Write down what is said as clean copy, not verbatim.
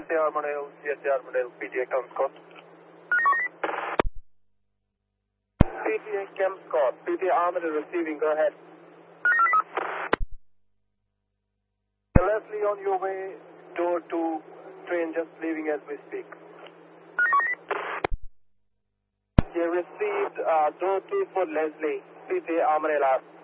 CSA Armadale, PTA Cam Scott. PTA Cam Scott, PTA Armadale receiving, go ahead. Leslie, on your way, door 2, train just leaving as we speak. You received door 2 for Leslie, PTA Armadale.